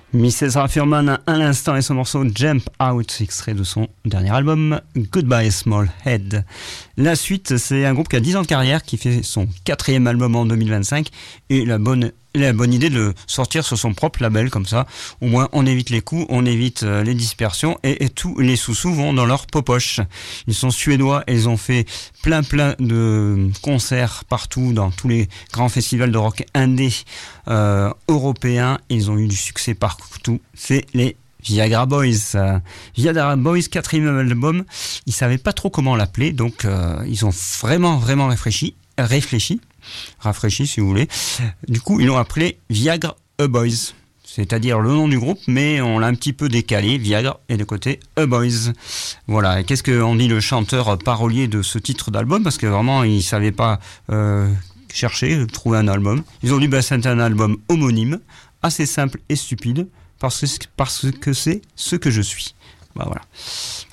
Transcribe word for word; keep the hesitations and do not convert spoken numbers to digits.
missus Furman à l'instant et son morceau Jump Out, extrait de son dernier album Goodbye Small Head. La suite, c'est un groupe qui a dix ans de carrière, qui fait son quatrième album en deux mille vingt-cinq et la bonne, la bonne idée de le sortir sur son propre label, comme ça au moins on évite les coups, on évite les dispersions et, et tous les sous-sous vont dans leur popoche. Ils sont suédois et ils ont fait plein plein de concerts partout dans tous les grands festivals de rock indé euh, européens. Ils ont eu du succès partout. C'est les Viagra Boys. Euh, Viagra Boys, quatrième album. Ils savaient pas trop comment l'appeler, donc euh, ils ont vraiment vraiment réfléchi, réfléchi, rafraîchi si vous voulez. Du coup, ils l'ont appelé Viagra A Boys. C'est-à-dire le nom du groupe, mais on l'a un petit peu décalé, Viagra, et de côté, A Boys. Voilà, et qu'est-ce qu'en dit le chanteur parolier de ce titre d'album, parce que vraiment, il ne savait pas euh, chercher, trouver un album. Ils ont dit, bah, c'est un album homonyme, assez simple et stupide, parce que, parce que c'est ce que je suis. Bah, voilà.